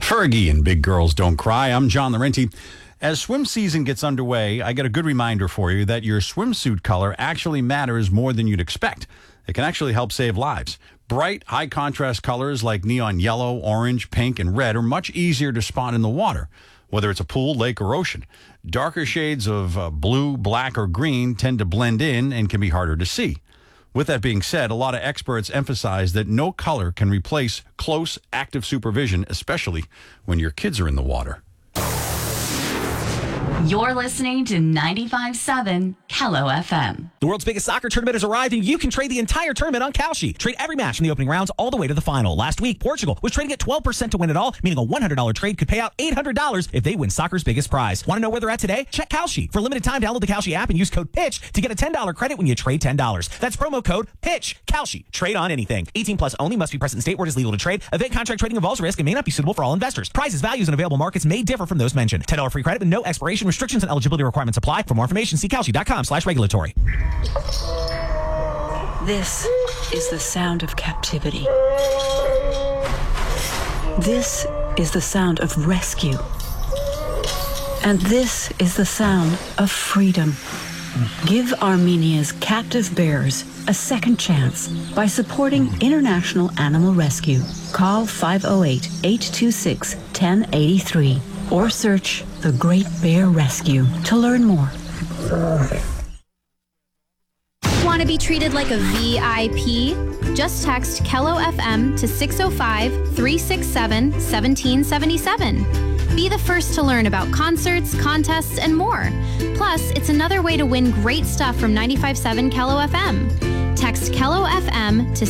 Fergie and Big Girls Don't Cry. I'm John Laurenti. As swim season gets underway, I get a good reminder for you that your swimsuit color actually matters more than you'd expect. It can actually help save lives. Bright, high-contrast colors like neon yellow, orange, pink, and red are much easier to spot in the water, whether it's a pool, lake, or ocean. Darker shades of blue, black, or green tend to blend in and can be harder to see. With that being said, a lot of experts emphasize that no color can replace close, active supervision, especially when your kids are in the water. You're listening to 95.7 Kello FM. The world's biggest soccer tournament has arrived, and you can trade the entire tournament on Kalshi. Trade every match from the opening rounds all the way to the final. Last week, Portugal was trading at 12% to win it all, meaning a $100 trade could pay out $800 if they win soccer's biggest prize. Want to know where they're at today? Check Kalshi. For a limited time, download the Kalshi app and use code PITCH to get a $10 credit when you trade $10. That's promo code PITCH. Kalshi. Trade on anything. 18 plus only. Must be present in state where it is legal to trade. Event contract trading involves risk and may not be suitable for all investors. Prices, values, and available markets may differ from those mentioned. $10 free credit with no expiration. Restrictions and eligibility requirements apply. For more information, see Kalshi.com/regulatory. This is the sound of captivity. This is the sound of rescue. And this is the sound of freedom. Give Armenia's captive bears a second chance by supporting International Animal Rescue. Call 508-826-1083 or search The Great Bear Rescue to learn more. Want to be treated like a VIP? Just text Kello FM to 605-367-1777. Be the first to learn about concerts, contests, and more. Plus, it's another way to win great stuff from 95.7 Kello FM. Text Kello FM to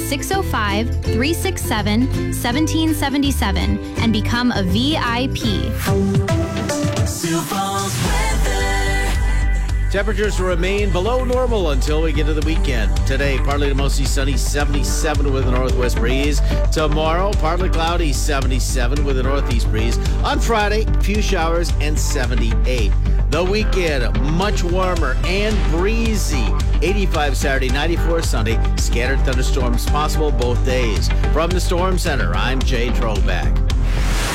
605-367-1777 and become a VIP. Temperatures will remain below normal until we get to the weekend. Today, partly to mostly sunny, 77 with a northwest breeze. Tomorrow, partly cloudy, 77 with a northeast breeze. On Friday, few showers and 78. The weekend, much warmer and breezy. 85 Saturday, 94 Sunday. Scattered thunderstorms possible both days. From the Storm Center, I'm Jay Troback.